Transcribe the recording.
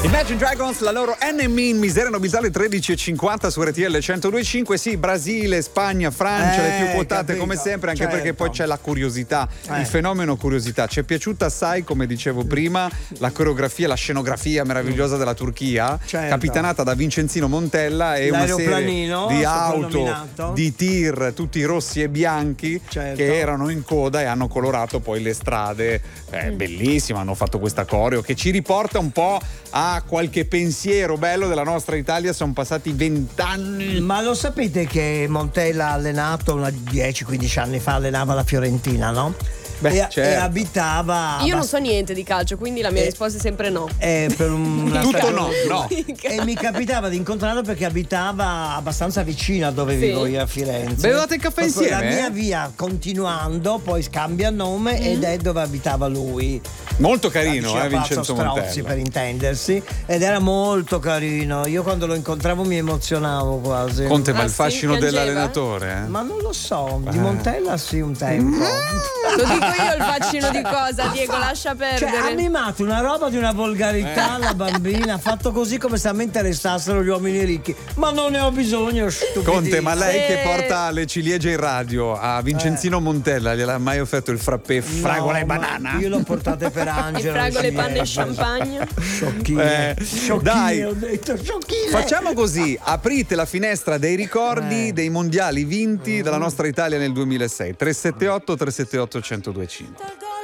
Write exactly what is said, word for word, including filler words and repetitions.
Imagine Dragons, la loro Enemy in Misera Nobisale tredici e cinquanta su R T L centodue e cinque. Sì, Brasile, Spagna, Francia, Eh, le più quotate capito, come sempre, anche certo. perché poi c'è la curiosità, Eh. il fenomeno curiosità. Ci è piaciuta assai, come dicevo prima, la coreografia, la scenografia meravigliosa della Turchia, Certo. capitanata da Vincenzino Montella e una serie L'aeroplanino, di auto, soprannominato. di tir, tutti rossi e bianchi, Certo. che erano in coda e hanno colorato poi le strade. Eh, bellissima, hanno fatto questa coreo che ci riporta un po' a qualche pensiero bello della nostra Italia. Sono passati vent'anni. Ma lo sapete che Montella ha allenato una dieci quindici anni fa, allenava la Fiorentina, no? Beh, e, certo. e abitava Io non so niente di calcio, quindi la mia Eh, risposta è sempre no. eh, per una Tutto stagione no, o due. no. E mi capitava di incontrarlo perché abitava abbastanza vicino a dove Sì. vivo io a Firenze. Bevevate il caffè Proprio insieme, La mia eh? via continuando, poi scambia nome ed è dove abitava lui. Molto carino, Vicino eh, a Palazzo Vincenzo Strozzi, Montella. per intendersi, ed era molto carino. Io quando lo incontravo mi emozionavo quasi. Conte, ma Ah, il sì? fascino Piangeva? dell'allenatore, eh? Ma non lo so, di Eh. Montella sì un tempo. Lo dico io il vaccino di cosa, Diego, lascia Cioè, perdere. ha mimato una roba di una volgarità alla bambina, ha fatto così come se a me interessassero gli uomini ricchi. Ma non ne ho bisogno, stupidissimo. Conte, ma lei Sì. che porta le ciliegie in radio a Vincenzino Montella, gliel'ha mai offerto il frappè fragola e No, ma banana? Io l'ho portate per Di Angelo. fragole, panne e ciliegie. champagne. Sciocchine. Eh, Sciocchine, dai. ho detto sciocchine. Facciamo così, aprite la finestra dei ricordi Eh. dei mondiali vinti dalla nostra Italia nel duemilasei. tre sette otto tre sette otto uno zero due cinque.